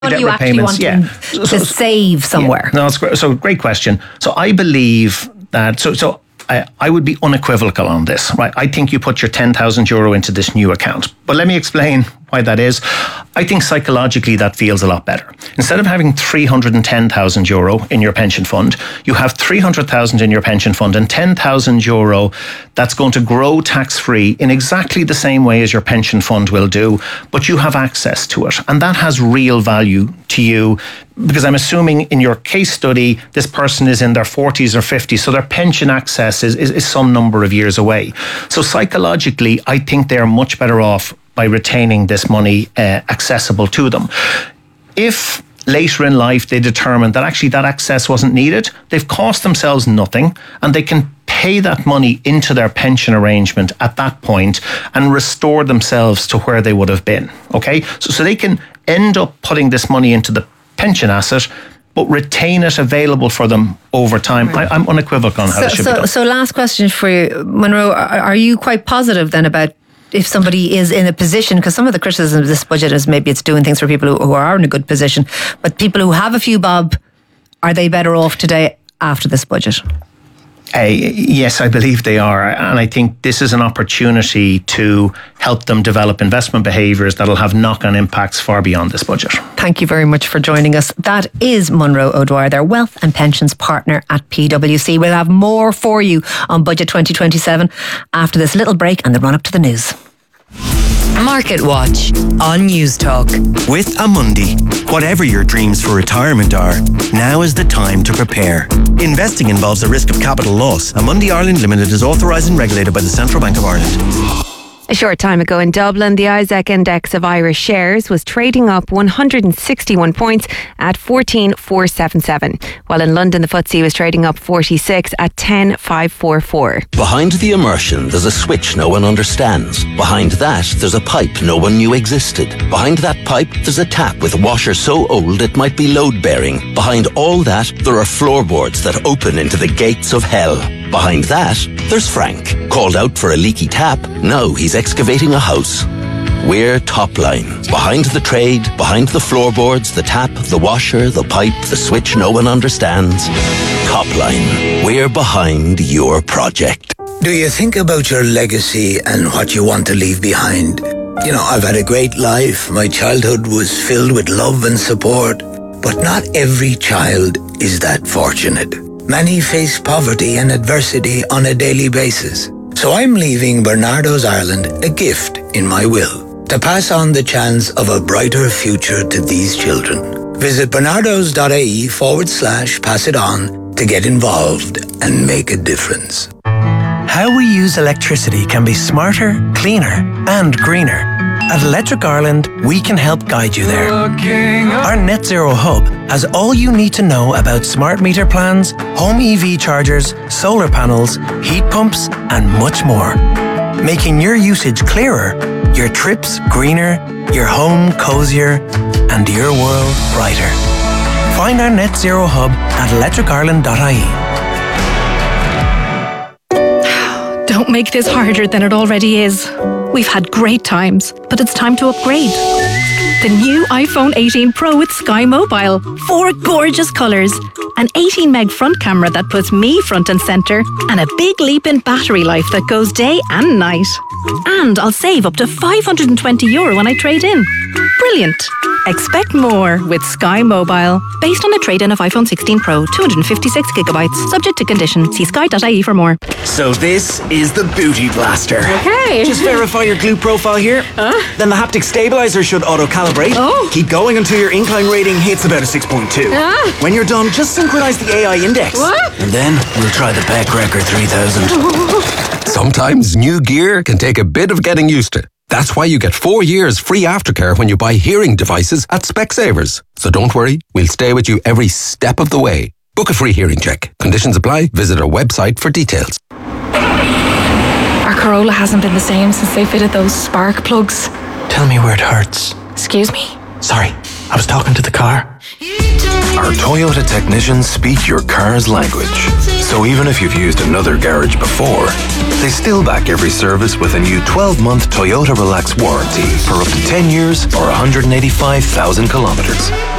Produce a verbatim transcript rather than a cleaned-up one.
What do you actually repayments, want yeah. to, to save somewhere? Yeah. No, it's great. So great question. So I believe that, so, so I, I would be unequivocal on this, right? I think you put your ten thousand euro into this new account. But let me explain why that is. I think psychologically that feels a lot better. Instead of having three hundred ten thousand euro in your pension fund, you have three hundred thousand in your pension fund and ten thousand euro that's going to grow tax-free in exactly the same way as your pension fund will do, but you have access to it. And that has real value to you, because I'm assuming in your case study, this person is in their forties or fifties, so their pension access is, is, is some number of years away. So psychologically, I think they're much better off by retaining this money uh, accessible to them. If later in life they determine that actually that access wasn't needed, they've cost themselves nothing and they can pay that money into their pension arrangement at that point and restore themselves to where they would have been. Okay, so, so they can end up putting this money into the pension asset, but retain it available for them over time. I, I'm unequivocal on how so, it should so, be done. So last question for you, Monroe. Are, are you quite positive then about if somebody is in a position, because some of the criticism of this budget is maybe it's doing things for people who, who are in a good position, but people who have a few bob, are they better off today after this budget? Uh, yes, I believe they are. And I think this is an opportunity to help them develop investment behaviours that'll have knock-on impacts far beyond this budget. Thank you very much for joining us. That is Monroe O'Dwyer, their Wealth and Pensions Partner at P W C. We'll have more for you on Budget twenty twenty-seven after this little break and the run-up to the news. Market Watch on News Talk. With Amundi, whatever your dreams for retirement are, now is the time to prepare. Investing involves a risk of capital loss. Amundi Ireland Limited is authorised and regulated by the Central Bank of Ireland. A short time ago in Dublin, the ISEC index of Irish shares was trading up one hundred sixty-one points at fourteen thousand four hundred seventy-seven, while in London the F T S E was trading up forty-six at ten thousand five hundred forty-four. Behind the immersion, there's a switch no one understands. Behind that, there's a pipe no one knew existed. Behind that pipe, there's a tap with a washer so old it might be load-bearing. Behind all that, there are floorboards that open into the gates of hell. Behind that, there's Frank. Called out for a leaky tap, now he's excavating a house. We're Topline. Behind the trade, behind the floorboards, the tap, the washer, the pipe, the switch no one understands. Topline. We're behind your project. Do you think about your legacy and what you want to leave behind? You know, I've had a great life. My childhood was filled with love and support. But not every child is that fortunate. Many face poverty and adversity on a daily basis. So I'm leaving Bernardo's Ireland a gift in my will to pass on the chance of a brighter future to these children. Visit bernardos.ie forward slash pass it on to get involved and make a difference. How we use electricity can be smarter, cleaner and greener. At Electric Ireland, we can help guide you there. Our Net Zero Hub has all you need to know about smart meter plans, home E V chargers, solar panels, heat pumps and much more. Making your usage clearer, your trips greener, your home cozier and your world brighter. Find our Net Zero Hub at electric ireland dot I E. Don't make this harder than it already is. We've had great times, but it's time to upgrade. The new iPhone eighteen Pro with Sky Mobile. Four gorgeous colours, an eighteen meg front camera that puts me front and centre, and a big leap in battery life that goes day and night. And I'll save up to five hundred twenty euro when I trade in. Brilliant. Expect more with Sky Mobile. Based on a trade-in of iPhone sixteen Pro, two hundred fifty-six gigabytes. Subject to condition. See sky dot I E for more. So this is the Booty Blaster. Okay. Just verify your glute profile here. Huh? Then the haptic stabilizer should auto-calibrate. Oh. Keep going until your incline rating hits about a six point two. Ah. When you're done, just synchronize the A I index. What? And then we'll try the Pec Record three thousand. Sometimes new gear can take a bit of getting used to. That's why you get four years free aftercare when you buy hearing devices at Specsavers. So don't worry, we'll stay with you every step of the way. Book a free hearing check. Conditions apply. Visit our website for details. Our Corolla hasn't been the same since they fitted those spark plugs. Tell me where it hurts. Excuse me? Sorry, I was talking to the car. Our Our Toyota technicians speak your car's language. So even if you've used another garage before, they still back every service with a new twelve-month Toyota Relax warranty for up to ten years or one hundred eighty-five thousand kilometres.